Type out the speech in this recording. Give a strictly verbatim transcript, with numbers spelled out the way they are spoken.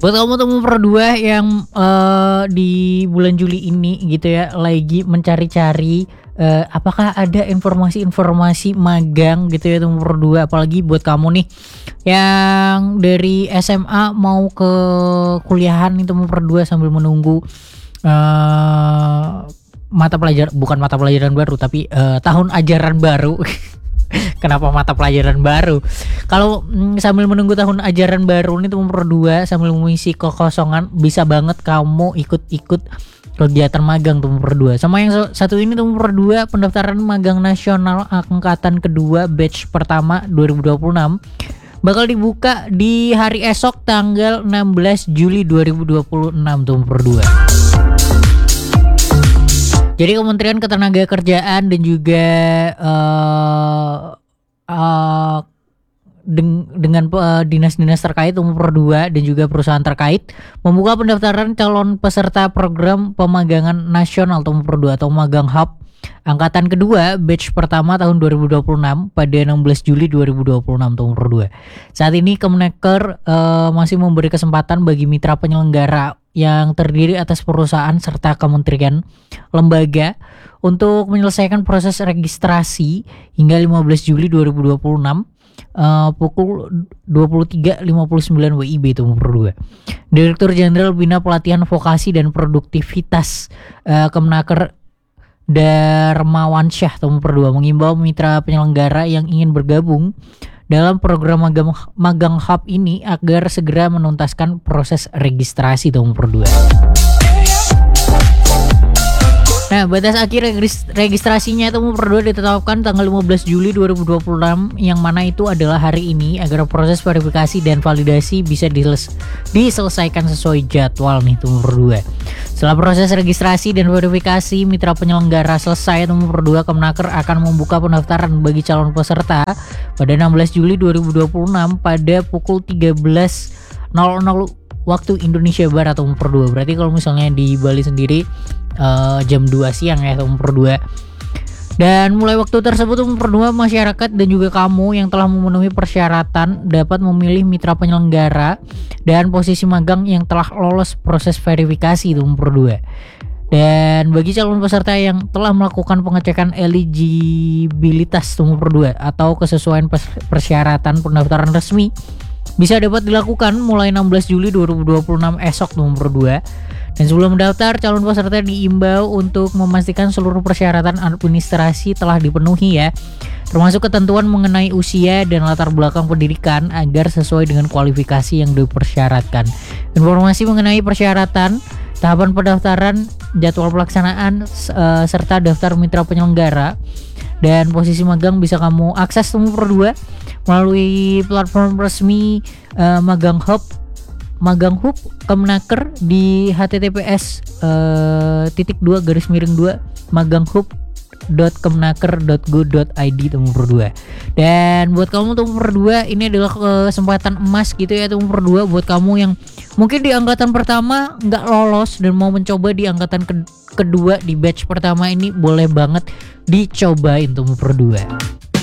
Buat kamu teman berdua yang uh, di bulan Juli ini gitu ya, lagi mencari-cari uh, apakah ada informasi-informasi magang gitu ya teman berdua, apalagi buat kamu nih yang dari S M A mau ke kuliahan nih teman berdua sambil menunggu uh, mata pelajaran, bukan mata pelajaran baru tapi uh, tahun ajaran baru. Kenapa mata pelajaran baru? Kalau mm, sambil menunggu tahun ajaran baru nih teman berdua, sambil mengisi kekosongan, bisa banget kamu ikut-ikut kegiatan magang teman berdua. Sama yang satu ini teman berdua, pendaftaran magang nasional angkatan kedua batch pertama dua ribu dua puluh enam bakal dibuka di hari esok tanggal enam belas Juli dua ribu dua puluh enam teman berdua. Jadi Kementerian Ketenagakerjaan dan juga uh, uh, deng- dengan uh, dinas-dinas terkait umum berdua dan juga perusahaan terkait membuka pendaftaran calon peserta program pemagangan nasional umum berdua atau Magang Hub angkatan kedua batch pertama tahun dua ribu dua puluh enam pada enam belas Juli dua ribu dua puluh enam umum berdua. Saat ini Kemenaker uh, masih memberi kesempatan bagi mitra penyelenggara yang terdiri atas perusahaan serta kementerian lembaga untuk menyelesaikan proses registrasi hingga lima belas Juli dua ribu dua puluh enam uh, pukul dua puluh tiga lima puluh sembilan W I B itu berdua. Direktur Jenderal Bina Pelatihan Vokasi dan Produktivitas uh, Kemenaker Darmawansyah Tomu berdua mengimbau mitra penyelenggara yang ingin bergabung dalam program magang, magang hub ini agar segera menuntaskan proses registrasi Tomu berdua. Nah, batas akhir registrasinya Tomu berdua ditetapkan tanggal lima belas Juli dua ribu dua puluh enam yang mana itu adalah hari ini agar proses verifikasi dan validasi bisa diseles- diselesaikan sesuai jadwal nih Tomu berdua. Setelah proses registrasi dan verifikasi mitra penyelenggara selesai Tomu berdua, Kemenaker akan membuka pendaftaran bagi calon peserta pada enam belas Juli dua ribu dua puluh enam pada pukul tiga belas nol nol waktu Indonesia Barat Tomu berdua. Berarti kalau misalnya di Bali sendiri uh, jam dua siang ya Tomu berdua. Dan mulai waktu tersebut Tomu berdua, masyarakat dan juga kamu yang telah memenuhi persyaratan dapat memilih mitra penyelenggara dan posisi magang yang telah lolos proses verifikasi Tomu berdua. Dan bagi calon peserta yang telah melakukan pengecekan eligibilitas Tomu berdua atau kesesuaian persyaratan pendaftaran resmi bisa dapat dilakukan mulai enam belas Juli dua ribu dua puluh enam esok nomor dua. Dan sebelum mendaftar, calon peserta diimbau untuk memastikan seluruh persyaratan administrasi telah dipenuhi ya, termasuk ketentuan mengenai usia dan latar belakang pendidikan agar sesuai dengan kualifikasi yang dipersyaratkan. Informasi mengenai persyaratan, tahapan pendaftaran, jadwal pelaksanaan, uh, serta daftar mitra penyelenggara dan posisi magang bisa kamu akses nomor dua melalui platform resmi uh, Magang Hub Magang Hub Kemenaker di h t t p s uh, titik dua garis miring dua maganghub dot kemenaker dot go dot i d nomor dua. Dan buat kamu nomor dua, ini adalah kesempatan emas gitu ya nomor dua buat kamu yang mungkin di angkatan pertama nggak lolos dan mau mencoba di angkatan ke- kedua di batch pertama ini, boleh banget dicobain nomor dua.